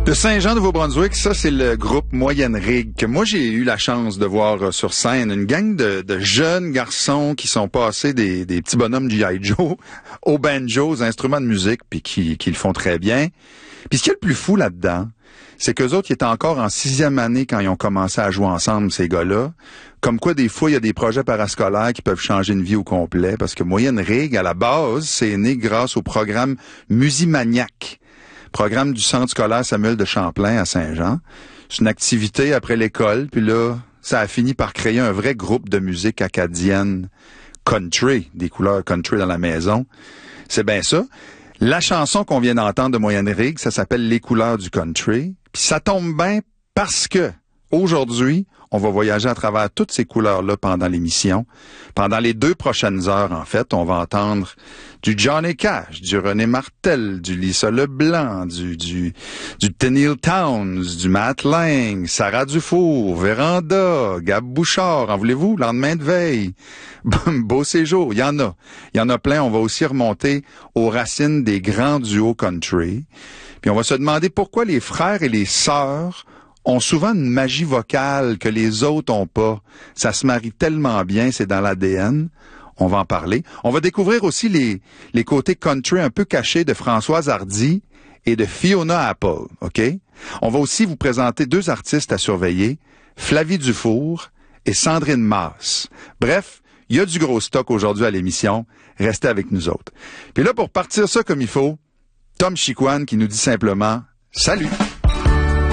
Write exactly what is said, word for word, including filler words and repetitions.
De Saint-Jean-Nouveau-Brunswick, ça, c'est le groupe Moyenne Rigue que moi, j'ai eu la chance de voir sur scène. Une gang de, de jeunes garçons qui sont passés des, des petits bonhommes G I. Joe au banjo, aux instruments de musique, puis qui, qui le font très bien. Puis ce qui est le plus fou là-dedans, c'est qu'eux autres, ils étaient encore en sixième année quand ils ont commencé à jouer ensemble, ces gars-là. Comme quoi, des fois, il y a des projets parascolaires qui peuvent changer une vie au complet, parce que Moyenne Rigue, à la base, c'est né grâce au programme Musimaniac. Programme du Centre scolaire Samuel de Champlain à Saint-Jean. C'est une activité après l'école, puis là, ça a fini par créer un vrai groupe de musique acadienne country, des couleurs country dans la maison. C'est bien ça. La chanson qu'on vient d'entendre de Moyenne Rigue, ça s'appelle Les couleurs du country. Puis ça tombe bien parce que aujourd'hui, on va voyager à travers toutes ces couleurs-là pendant l'émission. Pendant les deux prochaines heures, en fait, on va entendre du Johnny Cash, du René Martel, du Lisa Leblanc, du du du Tenille Townes, du Matt Lang, Sarah Dufour, Véranda, Gab Bouchard, en voulez-vous, Lendemain de veille, Beau séjour, il y en a. Il y en a plein. On va aussi remonter aux racines des grands duos country. Puis on va se demander pourquoi les frères et les sœurs ont souvent une magie vocale que les autres ont pas. Ça se marie tellement bien, c'est dans l'A D N. On va en parler. On va découvrir aussi les, les côtés country un peu cachés de Françoise Hardy et de Fiona Apple, OK? On va aussi vous présenter deux artistes à surveiller, Flavie Dufour et Sandrine Masse. Bref, il y a du gros stock aujourd'hui à l'émission. Restez avec nous autres. Puis là, pour partir ça comme il faut, Tom Chicoine qui nous dit simplement « Salut ».